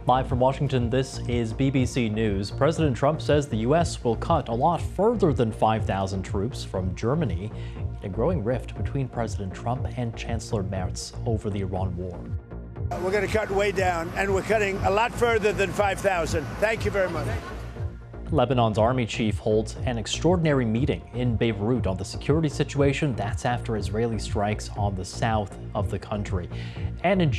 Live from Washington, this is BBC News. President Trump says the U.S. will cut a lot further than 5,000 troops from Germany. A growing rift between President Trump and Chancellor Merz over the Iran war. We're going to cut way down, and we're cutting a lot further than 5,000. Thank you very much. Lebanon's army chief holds an extraordinary meeting in Beirut on the security situation. That's after Israeli strikes on the south of the country. And in